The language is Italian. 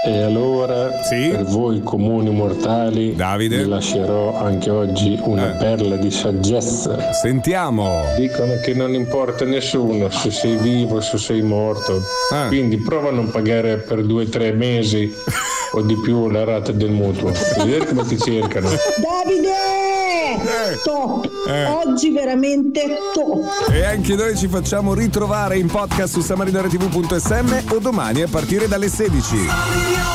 E allora, Sì? per voi comuni mortali, Davide? vi lascerò anche oggi una perla di saggezza. Sentiamo. Dicono che non importa a nessuno se sei vivo o se sei morto. Quindi prova a non pagare per 2-3 mesi o di più la rata del mutuo. Vedete come ti cercano. Davide! Top! Oggi veramente top! E anche noi ci facciamo ritrovare in podcast su samaridaretv.sm o domani a partire dalle 16.